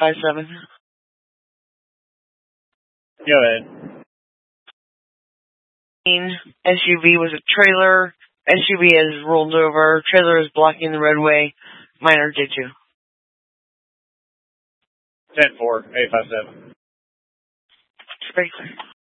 857. Go ahead. SUV was a trailer. SUV has rolled over. Trailer is blocking the roadway. Minor did too. 10-4, 857. It's very clear.